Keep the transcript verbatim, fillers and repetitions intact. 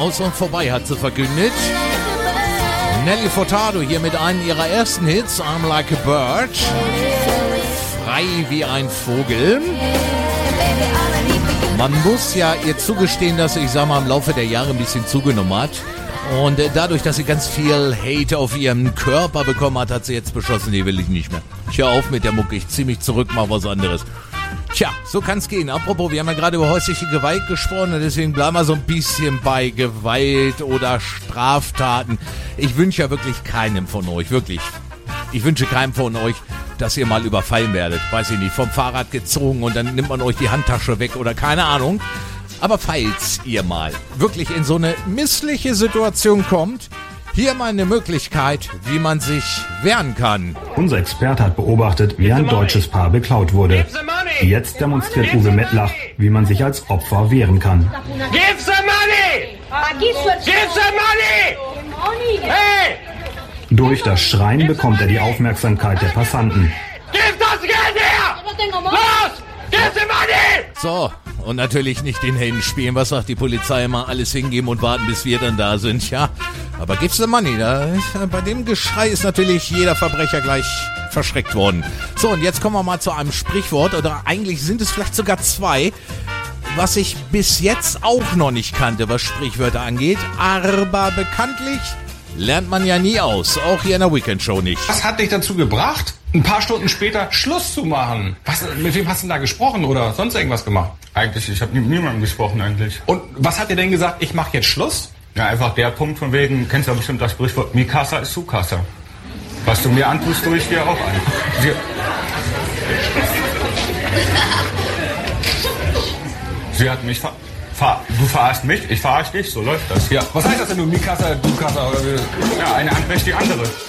aus und vorbei, hat sie verkündet. Nelly Furtado hier mit einem ihrer ersten Hits, I'm Like a Bird. Frei wie ein Vogel. Man muss ja ihr zugestehen, dass sie, ich sag mal, im Laufe der Jahre ein bisschen zugenommen hat. Und dadurch, dass sie ganz viel Hate auf ihren Körper bekommen hat, hat sie jetzt beschlossen, nee, will ich nicht mehr. Ich hör auf mit der Mucke, ich zieh mich zurück, mach was anderes. Tja, so kann's gehen. Apropos, wir haben ja gerade über häusliche Gewalt gesprochen und deswegen bleiben wir so ein bisschen bei Gewalt oder Straftaten. Ich wünsche ja wirklich keinem von euch, wirklich. Ich wünsche keinem von euch, dass ihr mal überfallen werdet. Weiß ich nicht, vom Fahrrad gezogen und dann nimmt man euch die Handtasche weg oder keine Ahnung. Aber falls ihr mal wirklich in so eine missliche Situation kommt, hier mal eine Möglichkeit, wie man sich wehren kann. Unser Experte hat beobachtet, wie ein deutsches Paar beklaut wurde. Jetzt demonstriert Uwe Mettlach, wie man sich als Opfer wehren kann. Give the money! Give the money! Hey! Durch das Schreien bekommt er die Aufmerksamkeit der Passanten. Gib das Geld her! Los! Give the money! So, und natürlich nicht den Helden spielen. Was sagt die Polizei immer? Alles hingeben und warten, bis wir dann da sind, ja? Aber gibt's the money? Da, bei dem Geschrei ist natürlich jeder Verbrecher gleich verschreckt worden. So, und jetzt kommen wir mal zu einem Sprichwort, oder eigentlich sind es vielleicht sogar zwei, was ich bis jetzt auch noch nicht kannte, was Sprichwörter angeht. Aber bekanntlich lernt man ja nie aus, auch hier in der Weekend-Show nicht. Was hat dich dazu gebracht, ein paar Stunden später Schluss zu machen? Was, mit wem hast du denn da gesprochen oder sonst irgendwas gemacht? Eigentlich, ich habe mit niemandem gesprochen eigentlich. Und was hat dir denn gesagt, ich mache jetzt Schluss? Ja, einfach der Punkt von wegen, kennst du ja bestimmt das Sprichwort, mi casa ist su casa. Was du mir antust, tue ich dir auch an. Sie, Sie hat mich ver... Ver, du verarschst mich, ich verarsche dich, so läuft das. Ja, was heißt das denn, du mi casa, du casa? Oder wie? Ja, eine Hand wäscht die andere.